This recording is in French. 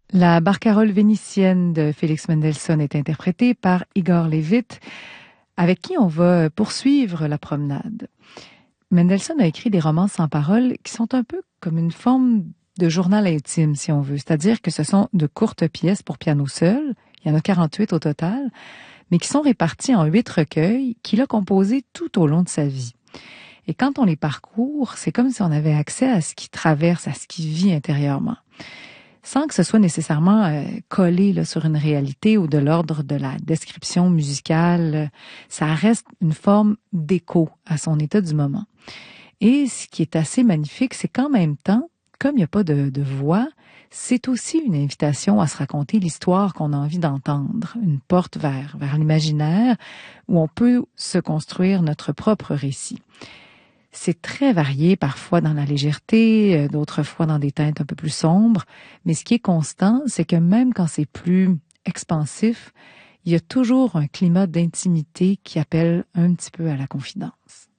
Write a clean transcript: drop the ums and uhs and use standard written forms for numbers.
La barcarolle vénitienne de Félix Mendelssohn est interprétée par Igor Levit, avec qui on va poursuivre la promenade. Mendelssohn a écrit des romans sans paroles qui sont un peu comme une forme de journal intime, si on veut. C'est-à-dire que ce sont de courtes pièces pour piano seul, il y en a 48 au total, mais qui sont réparties en 8 recueils qu'il a composés tout au long de sa vie. Et quand on les parcourt, c'est comme si on avait accès à ce qui traverse, à ce qui vit intérieurement, sans que ce soit nécessairement collé là, sur une réalité ou de l'ordre de la description musicale. Ça reste une forme d'écho à son état du moment. Et ce qui est assez magnifique, c'est qu'en même temps, comme il n'y a pas de voix, c'est aussi une invitation à se raconter l'histoire qu'on a envie d'entendre, une porte vers l'imaginaire où on peut se construire notre propre récit. C'est très varié, parfois dans la légèreté, d'autres fois dans des teintes un peu plus sombres, mais ce qui est constant, c'est que même quand c'est plus expansif, il y a toujours un climat d'intimité qui appelle un petit peu à la confidence.